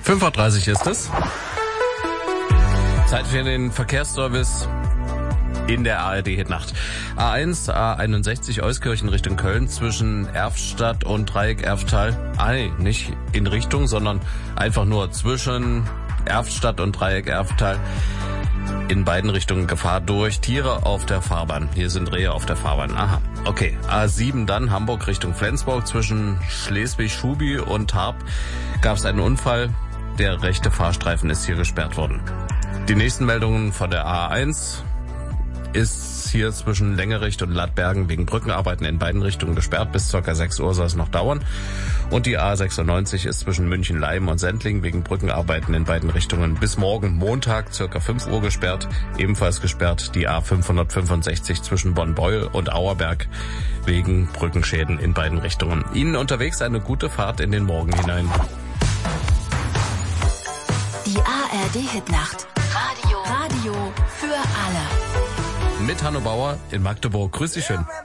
5:30 Uhr ist es. Zeit für den Verkehrsservice in der ARD-Hitnacht. A1, A61 Euskirchen Richtung Köln zwischen Erftstadt und Dreieck Erftal. Nicht in Richtung, sondern einfach nur zwischen Erftstadt und Dreieck Erftal. In beiden Richtungen Gefahr durch Tiere auf der Fahrbahn. Hier sind Rehe auf der Fahrbahn. Aha, okay. A7 dann Hamburg Richtung Flensburg zwischen Schleswig-Schubi und Tarp gab es einen Unfall. Der rechte Fahrstreifen ist hier gesperrt worden. Die nächsten Meldungen von der A1 ist hier zwischen Längericht und Lattbergen wegen Brückenarbeiten in beiden Richtungen gesperrt. Bis ca. 6 Uhr soll es noch dauern. Und die A96 ist zwischen München-Leim und Sendling wegen Brückenarbeiten in beiden Richtungen bis morgen Montag ca. 5 Uhr gesperrt. Ebenfalls gesperrt die A565 zwischen Bonn-Beuel und Auerberg wegen Brückenschäden in beiden Richtungen. Ihnen unterwegs eine gute Fahrt in den Morgen hinein. Die ARD-Hitnacht. Radio für alle. Mit Hanno Bauer in Magdeburg. Grüß Sie schön.